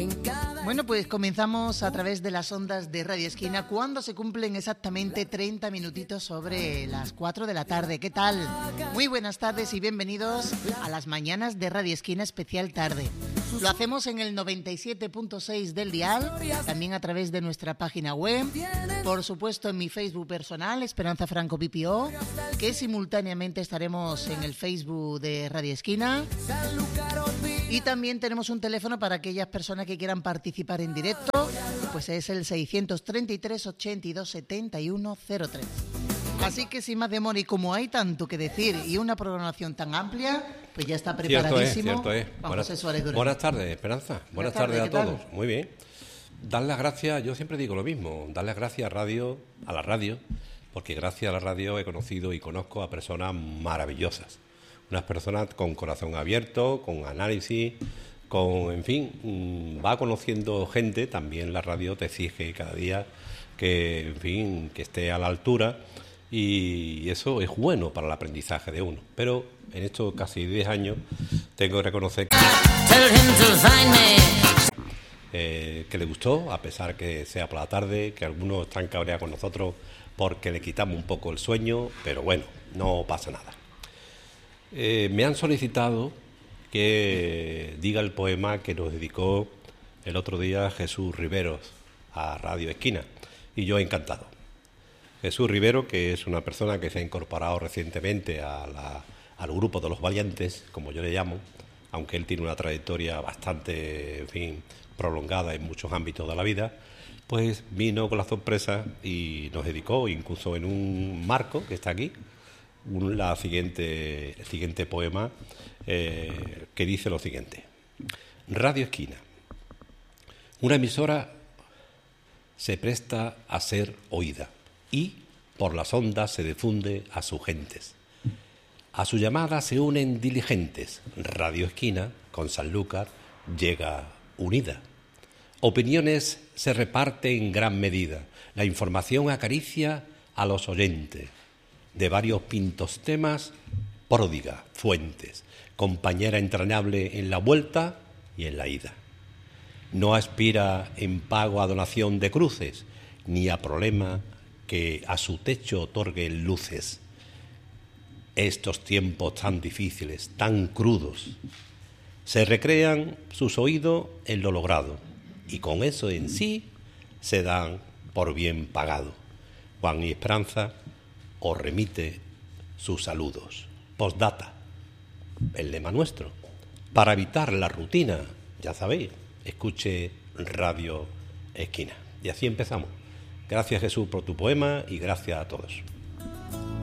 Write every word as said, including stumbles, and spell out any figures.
Bueno, pues comenzamos a través de las ondas de Radio Esquina cuando se cumplen exactamente treinta minutitos sobre las cuatro de la tarde. ¿Qué tal? Muy buenas tardes y bienvenidos a las mañanas de Radio Esquina especial tarde. Lo hacemos en el noventa y siete punto seis del dial, también a través de nuestra página web, por supuesto en mi Facebook personal, Esperanza Franco B P O, que simultáneamente estaremos en el Facebook de Radio Esquina. Y también tenemos un teléfono para aquellas personas que quieran participar en directo, pues es el seiscientos treinta y tres, ochenta y dos, setenta y uno cero tres. Así que sin más demora, y como hay tanto que decir y una programación tan amplia, pues ya está preparadísimo. Cierto es, cierto es. Juan Buenas, José Suárez Durán. Buenas tardes, Esperanza. Buenas, buenas tardes, tardes a todos. Tal? Muy bien. Dar las gracias, yo siempre digo lo mismo, dar las gracias a radio, a la radio, porque gracias a la radio he conocido y conozco a personas maravillosas. Unas personas con corazón abierto, con análisis, con, en fin, va conociendo gente. También la radio te exige cada día que, en fin, que esté a la altura, y eso es bueno para el aprendizaje de uno. Pero en estos casi diez años tengo que reconocer que, eh, que le gustó, a pesar que sea por la tarde, que algunos están cabreados con nosotros porque le quitamos un poco el sueño, pero bueno, no pasa nada. Eh, me han solicitado que diga el poema que nos dedicó el otro día Jesús Riveros a Radio Esquina, y yo encantado. Jesús Rivero, que es una persona que se ha incorporado recientemente a la, al grupo de los valientes, como yo le llamo, aunque él tiene una trayectoria bastante, en fin, prolongada en muchos ámbitos de la vida, pues vino con la sorpresa y nos dedicó, incluso en un marco que está aquí, un, la siguiente, el siguiente poema eh, que dice lo siguiente. Radio Esquina. Una emisora se presta a ser oída y por las ondas se difunde a sus gentes. A su llamada se unen diligentes. Radio Esquina, con Sanlúcar, llega unida. Opiniones se reparten en gran medida. La información acaricia a los oyentes. De varios pintos temas, pródiga, fuentes, compañera entrañable en la vuelta y en la ida. No aspira en pago a donación de cruces, ni a problema que a su techo otorguen luces. Estos tiempos tan difíciles, tan crudos, se recrean sus oídos en lo logrado, y con eso en sí se dan por bien pagado. Juan y Esperanza os remite sus saludos. Postdata, el lema nuestro. Para evitar la rutina, ya sabéis, escuche Radio Esquina. Y así empezamos. Gracias, Jesús, por tu poema, y gracias a todos.